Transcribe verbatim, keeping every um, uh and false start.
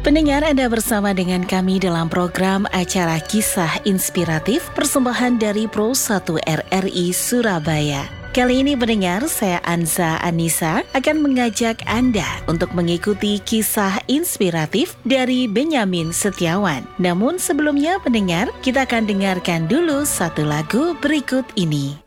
Pendengar, Anda bersama dengan kami dalam program acara Kisah Inspiratif persembahan dari Pro satu R R I Surabaya. Kali ini pendengar, saya Anza Anissa akan mengajak Anda untuk mengikuti kisah inspiratif dari Benyamin Setiawan. Namun sebelumnya pendengar, kita akan dengarkan dulu satu lagu berikut ini.